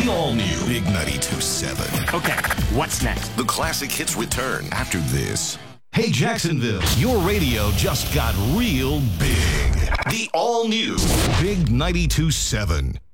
The all-new Big 92.7. Okay, what's next? The classic hits return after this. Hey, Jacksonville, your radio just got real big. The all-new Big 92.7.